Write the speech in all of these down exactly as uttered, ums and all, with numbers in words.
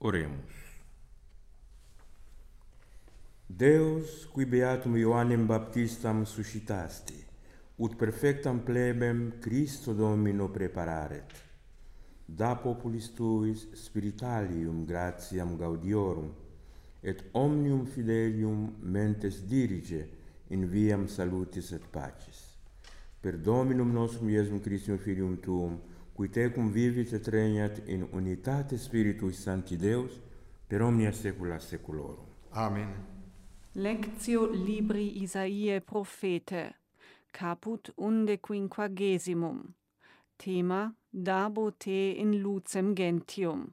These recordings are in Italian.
Oremus. Deus, qui beatum Ioannem Baptistam suscitasti, ut perfectam plebem Christo Domino prepararet, da populis tuis spiritualium gratiam gaudiorum, et omnium fidelium mentes dirige in viam salutis et pacis. Per Dominum nostrum Iesum Christum Filium Tuum, qui tecum vivit et regnat in unitate Spiritus Sancti Deus, per omnia saecula saeculorum. Amen. Lectio libri Isaiae Prophete, caput undquinquagesimum. Thema: Dabo te in lucem gentium.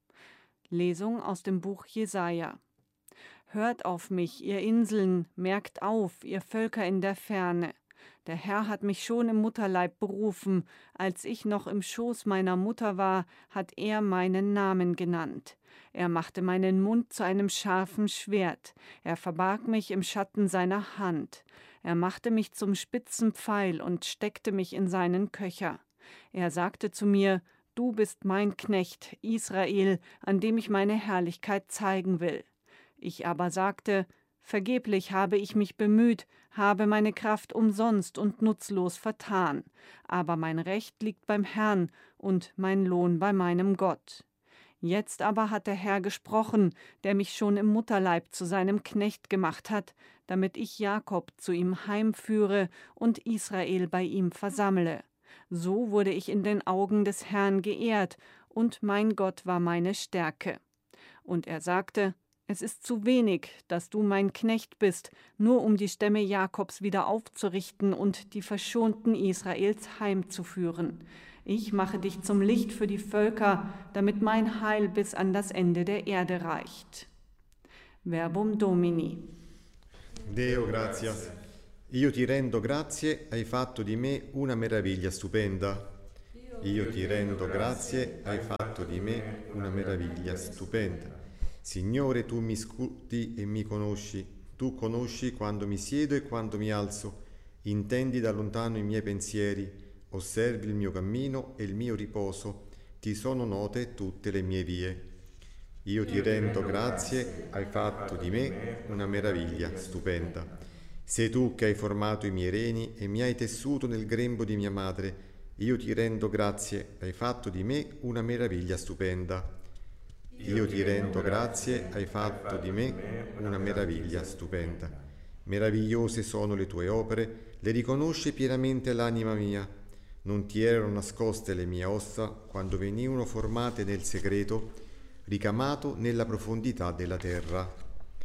Lesung aus dem Buch Jesaja. Hört auf mich, ihr Inseln, merkt auf, ihr Völker in der Ferne. Der Herr hat mich schon im Mutterleib berufen, als ich noch im Schoß meiner Mutter war, hat er meinen Namen genannt. Er machte meinen Mund zu einem scharfen Schwert, er verbarg mich im Schatten seiner Hand. Er machte mich zum spitzen Pfeil und steckte mich in seinen Köcher. Er sagte zu mir: Du bist mein Knecht, Israel, an dem ich meine Herrlichkeit zeigen will. Ich aber sagte: Vergeblich habe ich mich bemüht, habe meine Kraft umsonst und nutzlos vertan, aber mein Recht liegt beim Herrn und mein Lohn bei meinem Gott. Jetzt aber hat der Herr gesprochen, der mich schon im Mutterleib zu seinem Knecht gemacht hat, damit ich Jakob zu ihm heimführe und Israel bei ihm versammle. So wurde ich in den Augen des Herrn geehrt, und mein Gott war meine Stärke. Und er sagte: Es ist zu wenig, dass du mein Knecht bist, nur um die Stämme Jakobs wieder aufzurichten und die Verschonten Israels heimzuführen. Ich mache dich zum Licht für die Völker, damit mein Heil bis an das Ende der Erde reicht. Verbum Domini. Deo gratias. Io ti rendo grazie, hai fatto di me una meraviglia stupenda. Io ti rendo grazie, hai fatto di me una meraviglia stupenda. Signore, tu mi scruti e mi conosci, tu conosci quando mi siedo e quando mi alzo, intendi da lontano i miei pensieri, osservi il mio cammino e il mio riposo, ti sono note tutte le mie vie. Io ti rendo grazie, hai fatto di me una meraviglia stupenda. Sei tu che hai formato i miei reni e mi hai tessuto nel grembo di mia madre. Io ti rendo grazie, hai fatto di me una meraviglia stupenda. Io ti rendo grazie, hai fatto di me una meraviglia stupenda. Meravigliose sono le tue opere, le riconosce pienamente l'anima mia. Non ti erano nascoste le mie ossa quando venivano formate nel segreto, ricamato nella profondità della terra.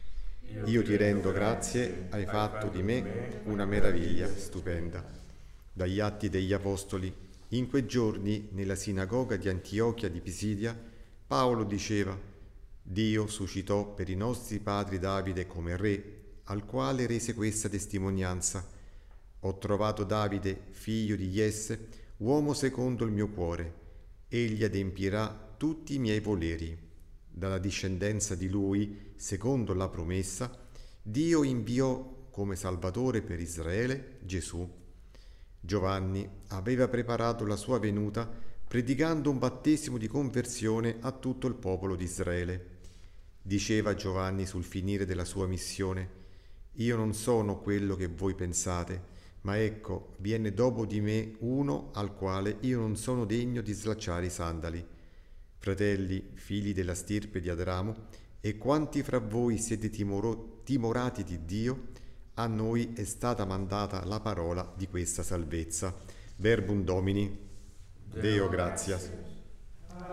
Io ti rendo grazie, hai fatto di me una meraviglia stupenda. Dagli Atti degli Apostoli, in quei giorni nella sinagoga di Antiochia di Pisidia, Paolo diceva: Dio suscitò per i nostri padri Davide come re, al quale rese questa testimonianza: ho trovato Davide, figlio di Jesse, uomo secondo il mio cuore. Egli adempirà tutti i miei voleri. Dalla discendenza di lui, secondo la promessa, Dio inviò come Salvatore per Israele Gesù. Giovanni aveva preparato la sua venuta predicando un battesimo di conversione a tutto il popolo di Israele. Diceva Giovanni sul finire della sua missione: io non sono quello che voi pensate, ma ecco, viene dopo di me uno al quale io non sono degno di slacciare i sandali. Fratelli, figli della stirpe di Adramo, e quanti fra voi siete timoro- timorati di Dio, a noi è stata mandata la parola di questa salvezza. Verbum Domini. Deo gratias.